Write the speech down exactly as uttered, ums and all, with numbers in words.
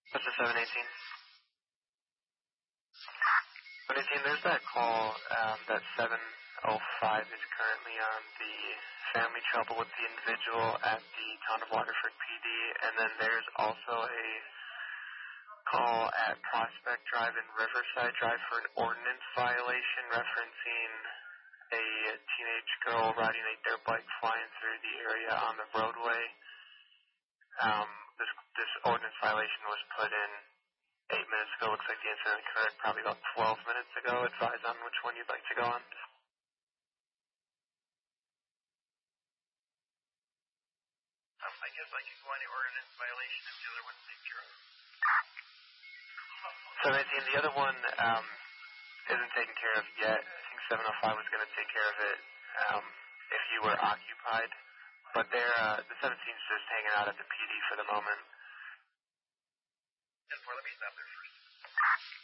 That's a seven eighteen. seven eighteen, there's that call um, that seven oh five is currently on the family trouble with the individual at the Town of Waterford P D, and then there's also a call at Prospect Drive and Riverside Drive for an ordinance violation referencing a teenage girl riding a dirt bike flying through the area on the roadway. Um, this, this ordinance violation was put in eight minutes ago. Looks like the incident occurred probably about twelve minutes ago. Advise on which one you'd like to go on. Um, I guess I can go on the ordinance violation if the other one's taken care of. seven eighteen, the other one um, isn't taken care of yet. I think seven oh five was going to take care of it um, if you were occupied. But they're, uh, the seventeen's just hanging out at the P D for the moment. ten four, let me stop there first.